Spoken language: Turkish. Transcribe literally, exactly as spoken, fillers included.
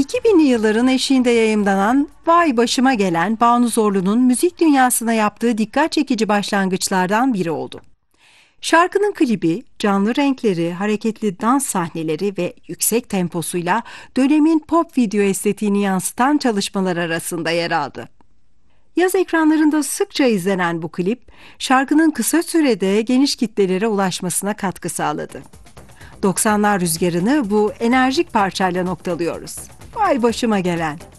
iki binli yılların eşiğinde yayımlanan Vay Başıma Gelen, Banu Zorlu'nun müzik dünyasına yaptığı dikkat çekici başlangıçlardan biri oldu. Şarkının klibi, canlı renkleri, hareketli dans sahneleri ve yüksek temposuyla dönemin pop video estetiğini yansıtan çalışmalar arasında yer aldı. Yaz ekranlarında sıkça izlenen bu klip, şarkının kısa sürede geniş kitlelere ulaşmasına katkı sağladı. doksanlar rüzgarını bu enerjik parçayla noktalıyoruz. Vay başıma gelen.